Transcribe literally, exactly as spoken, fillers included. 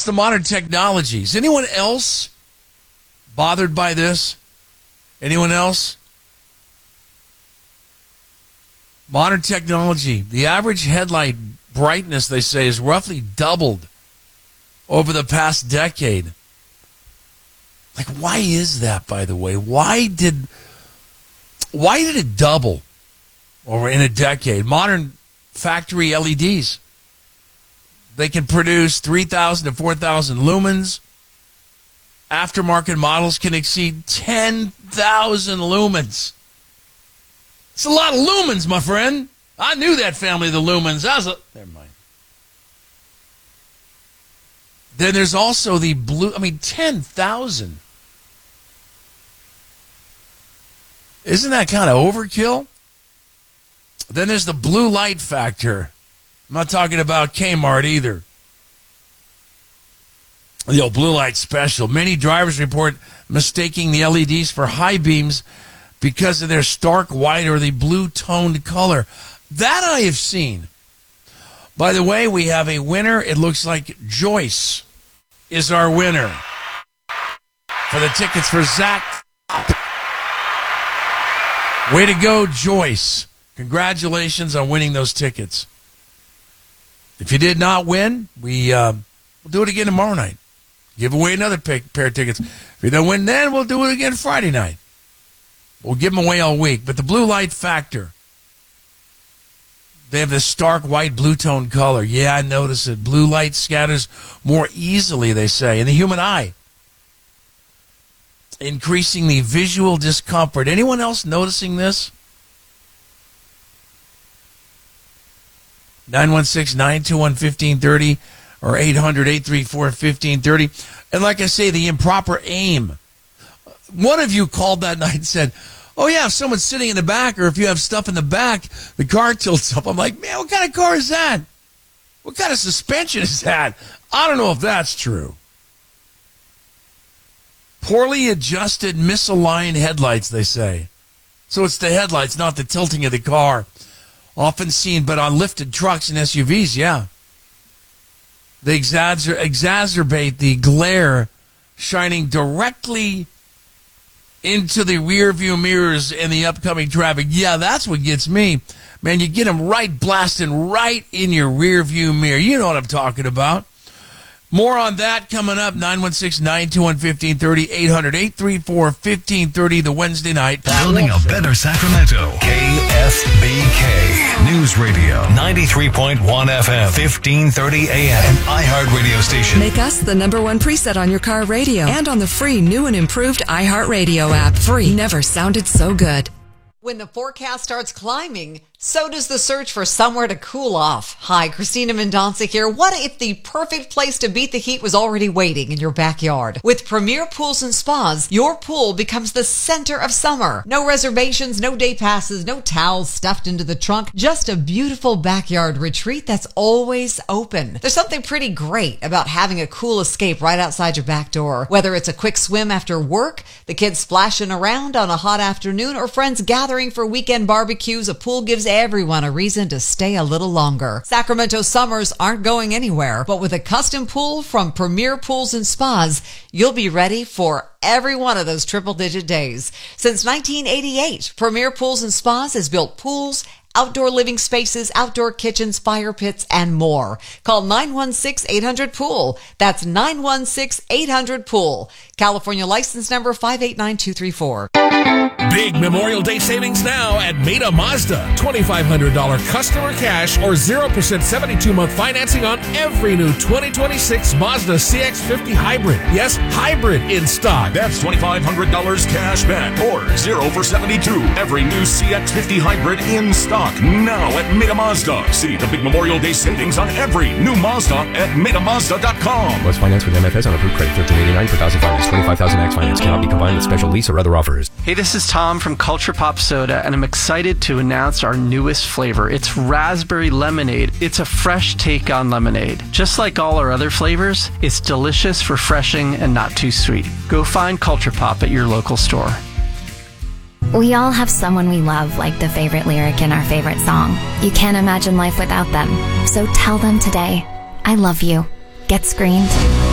It's the modern technologies. Anyone else bothered by this? Anyone else? Modern technology. The average headlight brightness, they say, is roughly doubled over the past decade. Like, why is that, by the way? Why did why did it double over in a decade? Modern factory L E Ds. They can produce three thousand to four thousand lumens. Aftermarket models can exceed ten thousand lumens. It's a lot of lumens, my friend. I knew that family of the lumens. I was a, never mind. Then there's also the blue, I mean, ten thousand. Isn't that kind of overkill? Then there's the blue light factor. I'm not talking about Kmart either. The old blue light special. Many drivers report mistaking the L E Ds for high beams because of their stark white or the blue-toned color. That I have seen. By the way, we have a winner. It looks like Joyce is our winner for the tickets for Zach. Way to go, Joyce. Congratulations on winning those tickets. If you did not win, we, uh, we'll do it again tomorrow night. Give away another pair of tickets. If you don't win then, we'll do it again Friday night. We'll give them away all week. But the blue light factor, they have this stark white blue tone color. Yeah, I notice it. Blue light scatters more easily, they say, in the human eye, increasing the visual discomfort. Anyone else noticing this? nine one six, nine two one, one five three zero or eight hundred, eight three four, one five three zero. And like I say, the improper aim. One of you called that night and said, oh, yeah, if someone's sitting in the back or if you have stuff in the back, the car tilts up. I'm like, man, what kind of car is that? What kind of suspension is that? I don't know if that's true. Poorly adjusted, misaligned headlights, they say. So it's the headlights, not the tilting of the car. Often seen, but on lifted trucks and S U Vs, yeah. They exacer- exacerbate the glare shining directly into the rear view mirrors in the upcoming traffic. Yeah, that's what gets me. Man, you get them right blasting right in your rear view mirror. You know what I'm talking about. More on that coming up. nine one six, nine two one, one five three zero, eight hundred, eight three four, one five three zero, the Wednesday night. Building a better Sacramento. K S B K News Radio. ninety-three point one F M. fifteen thirty A M. An iHeart radio station. Make us the number one preset on your car radio and on the free new and improved iHeartRadio app. Free. Never sounded so good. When the forecast starts climbing, so does the search for somewhere to cool off. Hi, Christina Mendonca here. What if the perfect place to beat the heat was already waiting in your backyard? With Premier Pools and Spas, your pool becomes the center of summer. No reservations, no day passes, no towels stuffed into the trunk. Just a beautiful backyard retreat that's always open. There's something pretty great about having a cool escape right outside your back door. Whether it's a quick swim after work, the kids splashing around on a hot afternoon, or friends gathering for weekend barbecues, a pool gives everyone a reason to stay a little longer. Sacramento summers aren't going anywhere, but with a custom pool from Premier Pools and Spas, you'll be ready for every one of those triple-digit days. Since nineteen eighty-eight, Premier Pools and Spas has built pools, outdoor living spaces, outdoor kitchens, fire pits, and more. Call nine one six, eight hundred, pool. That's nine one six, eight hundred, pool. California license number five eight nine two three four. Big Memorial Day savings now at Meta Mazda. twenty-five hundred dollars customer cash or zero percent seventy-two month financing on every new twenty twenty-six Mazda C X fifty Hybrid. Yes, hybrid in stock. That's twenty-five hundred dollars cash back or zero for seventy-two. Every new C X fifty Hybrid in stock now at Meta Mazda. See the big Memorial Day savings on every new Mazda at meta mazda dot com. Was financed with M F S on approved credit thirteen eighty-nine per thousand finance. twenty-five thousand X finance cannot be combined with special lease or other offers. Hey, this is Tom from Culture Pop Soda, and I'm excited to announce our newest flavor. It's raspberry lemonade. It's a fresh take on lemonade. Just like all our other flavors, it's delicious, refreshing, and not too sweet. Go find Culture Pop at your local store. We all have someone we love, like the favorite lyric in our favorite song. You can't imagine life without them. So tell them today, I love you. Get screened.